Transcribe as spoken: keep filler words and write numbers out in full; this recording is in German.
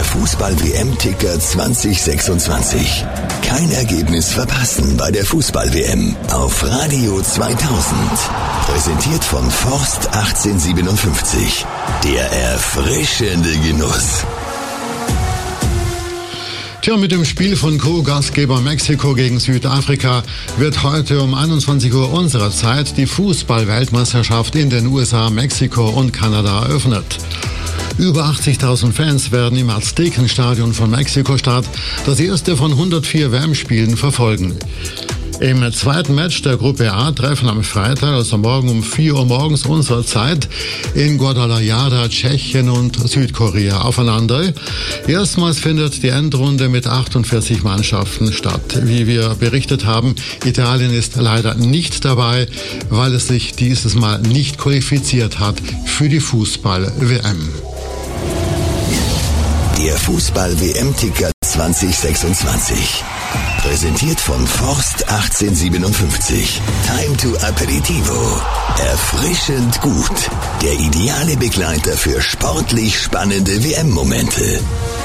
Fußball-W M-Ticker zwanzig sechsundzwanzig. Kein Ergebnis verpassen bei der Fußball-W M auf Radio zweitausend. Präsentiert von Forst achtzehnhundertsiebenundfünfzig. Der erfrischende Genuss. Tja, mit dem Spiel von Co-Gastgeber Mexiko gegen Südafrika wird heute um einundzwanzig Uhr unserer Zeit die Fußball-Weltmeisterschaft in den U S A, Mexiko und Kanada eröffnet. Über achtzigtausend Fans werden im Aztekenstadion von Mexiko-Stadt das erste von hundertvier W M-Spielen verfolgen. Im zweiten Match der Gruppe A treffen am Freitag, also morgen um vier Uhr morgens unserer Zeit, in Guadalajara Tschechien und Südkorea aufeinander. Erstmals findet die Endrunde mit achtundvierzig Mannschaften statt. Wie wir berichtet haben, Italien ist leider nicht dabei, weil es sich dieses Mal nicht qualifiziert hat für die Fußball-W M. Der Fußball-W M-Ticker zwanzig sechsundzwanzig. Präsentiert von Forst achtzehnhundertsiebenundfünfzig. Time to Aperitivo. Erfrischend gut. Der ideale Begleiter für sportlich spannende W M-Momente.